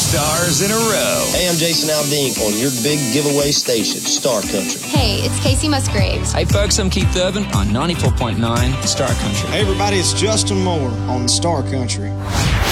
stars in a row. Hey, I'm Jason Aldean on your big giveaway station, Star Country. Hey, it's Casey Musgraves. Hey, folks, I'm Keith Urban on 94.9 Star Country. Hey, everybody, it's Justin Moore on Star Country.